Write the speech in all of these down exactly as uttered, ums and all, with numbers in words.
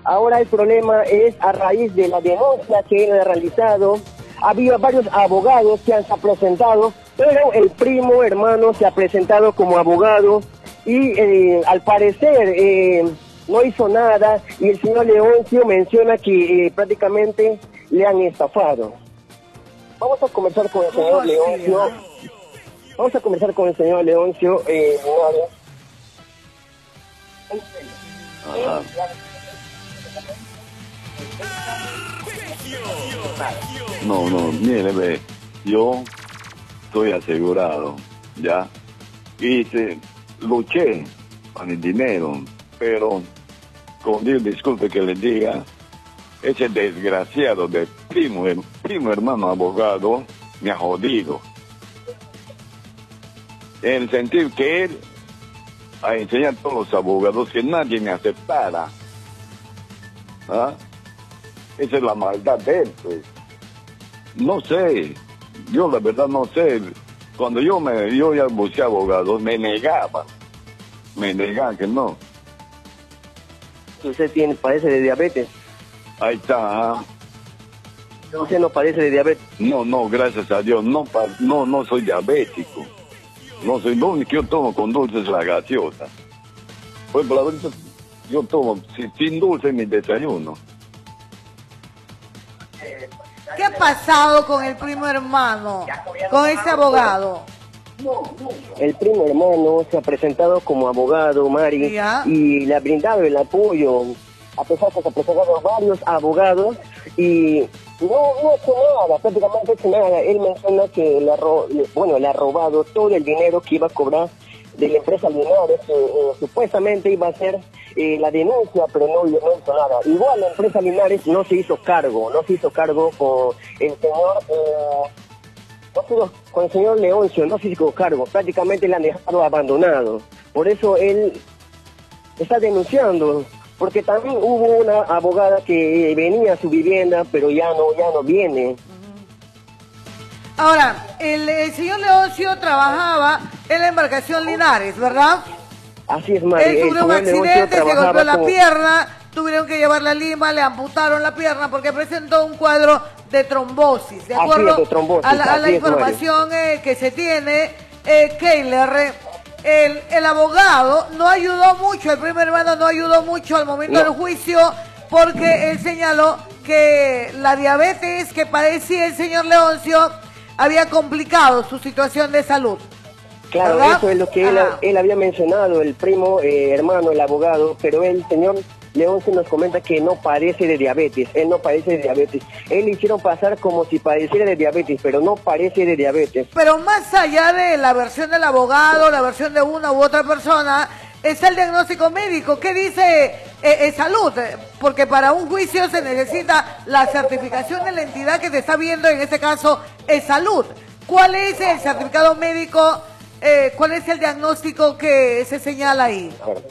Ahora el problema es a raíz de la denuncia que él ha realizado. Había varios abogados que han se presentado, pero el primo hermano se ha presentado como abogado y eh, al parecer eh, no hizo nada, y el señor Leoncio menciona que eh, prácticamente le han estafado. Vamos a conversar con el señor Leoncio. Vamos a conversar con el señor Leoncio. Eh, Ajá. No, no, mire, ve, yo estoy asegurado, ¿ya? Y se, luché con el dinero, pero, con Dios disculpe que le diga, ese desgraciado de primo, el primo hermano abogado, me ha jodido. En el sentido que él a enseñar a todos los abogados que nadie me aceptara. ¿Ah? Esa es la maldad de él, pues. No sé, yo la verdad no sé. Cuando yo me yo ya busqué abogados, me negaban. Me negaban que no. ¿Usted tiene, padece de diabetes? Ahí está. ¿Ah? ¿Usted no padece de diabetes? No, no, gracias a Dios, no, no, no soy diabético. No soy, lo único que yo tomo con dulce es la gaseosa. Pues por la verdad, yo tomo sin, sin dulce en mi desayuno. ¿Qué ha pasado con el primo hermano, con ese abogado? El primo hermano se ha presentado como abogado, Mari, ¿Ya? Y le ha brindado el apoyo, a pesar que se han presentado varios abogados, y no, no ha hecho nada, prácticamente ha hecho nada. Él menciona que le ha, ro bueno, le ha robado todo el dinero que iba a cobrar de la empresa Linares, que eh, supuestamente iba a hacer eh, la denuncia, pero no, no hizo nada. Igual la empresa Linares no se hizo cargo, no se hizo cargo con el señor, eh, no se hizo, con el señor Leoncio, no se hizo cargo, prácticamente le han dejado abandonado. Por eso él está denunciando, porque también hubo una abogada que eh, venía a su vivienda, pero ya no, ya no viene. Ahora, el, el señor Leoncio trabajaba en la embarcación Linares, ¿verdad? Así es, Mari. Él sufrió un accidente, se golpeó la pierna, tuvieron que llevarla a Lima, le amputaron la pierna porque presentó un cuadro de trombosis. De acuerdo de trombosis, a la, a la es, información eh, que se tiene, eh, Keiler, el, el abogado no ayudó mucho, el primer hermano no ayudó mucho al momento no. del juicio, porque él señaló que la diabetes que padecía el señor Leoncio había complicado su situación de salud. Claro, ¿verdad? Eso es lo que él, él había mencionado, el primo eh, hermano, el abogado, pero el señor Leoncio nos comenta que no padece de diabetes, él no padece de diabetes. Él le hicieron pasar como si padeciera de diabetes, pero no padece de diabetes. Pero más allá de la versión del abogado, la versión de una u otra persona, está el diagnóstico médico. ¿Qué dice eh, eh, salud? Porque para un juicio se necesita la certificación de la entidad que te está viendo, en este caso es salud. ¿Cuál es el certificado médico? Eh, ¿Cuál es el diagnóstico que se señala ahí?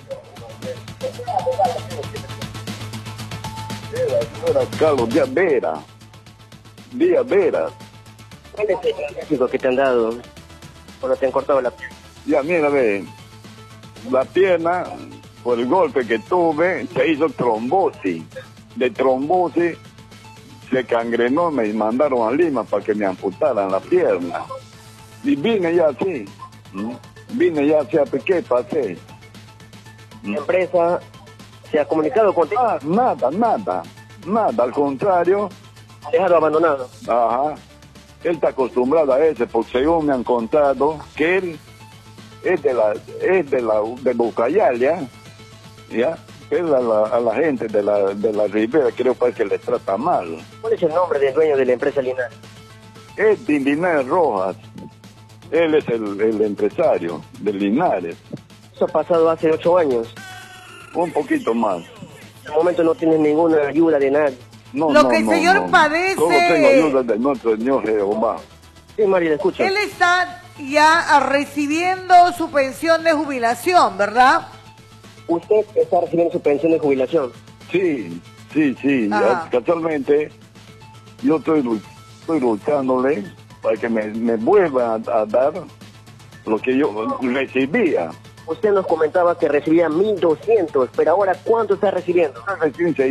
Era Carlos Díaz Vera. Díaz Vera. ¿Cuál es el diagnóstico que te han dado cuando te han cortado la pierna? Ya, mira, ve, la pierna, por el golpe que tuve, se hizo trombosis. De trombosis se cangrenó, me mandaron a Lima para que me amputaran la pierna. Y vine ya así. ¿Mm? Vine ya así, ¿qué pasé? ¿La empresa se ha comunicado contigo? Ah, nada, nada, nada, al contrario. ¿Ha dejado abandonado? Ajá. Él está acostumbrado a ese, porque según me han contado, que él es de la, es de la, de Bucayal, ¿ya? ¿Ya? Él a la, a la gente de la, de la Ribera, creo pues, que les trata mal. ¿Cuál es el nombre del dueño de la empresa Linares? Es Linares Rojas. Él es el, el empresario de Linares. Eso ha pasado hace ocho años. Un poquito más. En el momento no tienes ninguna ayuda de nadie. No, Lo no, que el no, señor no. padece... Solo tengo ayuda de nuestro Señor Jehová. Sí, María, le escucho. Él está ya recibiendo su pensión de jubilación, ¿verdad? Usted está recibiendo su pensión de jubilación. Sí, sí, sí. Ajá. Casualmente, yo estoy, estoy luchándole para que me, me vuelva a, a dar lo que yo recibía. Usted nos comentaba que recibía mil doscientos, pero ahora ¿cuánto está recibiendo? Recién